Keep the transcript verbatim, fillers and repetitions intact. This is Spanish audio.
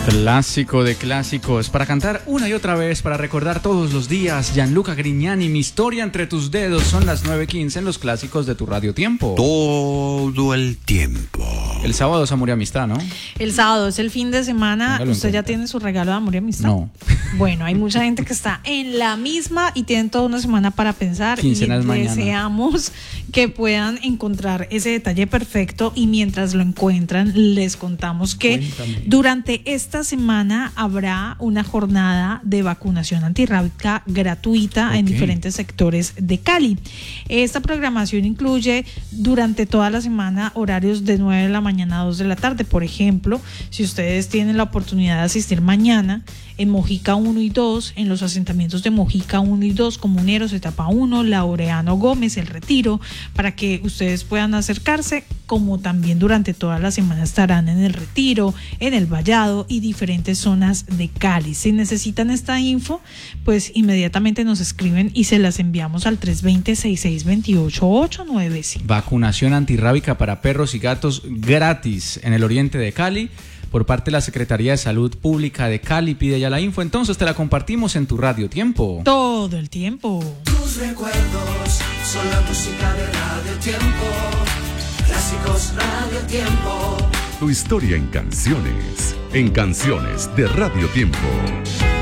Clásico de clásicos, para cantar una y otra vez, para recordar todos los días. Gianluca Grignani, Mi historia entre tus dedos. Son las nueve quince en los clásicos de tu Radio Tiempo. Todo el tiempo. El sábado es Amor y Amistad, ¿no? El sábado es el fin de semana. ¿Usted ya tiene su regalo de Amor y Amistad? No. Bueno, hay mucha gente que está en la misma y tienen toda una semana para pensar. Quincenas y mañana. Deseamos que puedan encontrar ese detalle perfecto, y mientras lo encuentran, les contamos que Cuéntame. durante esta semana habrá una jornada de vacunación antirrábica gratuita Okay. en diferentes sectores de Cali. Esta programación incluye durante toda la semana horarios de nueve de la mañana a dos de la tarde. Por ejemplo, si ustedes tienen la oportunidad de asistir mañana en Mojica uno y dos, en los asentamientos de Mojica uno y dos, Comuneros, Etapa uno, Laureano Gómez, El Retiro, para que ustedes puedan acercarse, como también durante toda la semana estarán en El Retiro, en El Vallado y diferentes zonas de Cali. Si necesitan esta info, pues inmediatamente nos escriben y se las enviamos al tres dos cero, seis seis dos ocho, ocho nueve cinco. Vacunación antirrábica para perros y gatos gratis en el oriente de Cali, por parte de la Secretaría de Salud Pública de Cali. Pide ya la info, entonces te la compartimos en tu Radio Tiempo. Todo el tiempo. Tus recuerdos son la música de Radio Tiempo. Clásicos Radio Tiempo. Tu historia en canciones, en canciones de Radio Tiempo.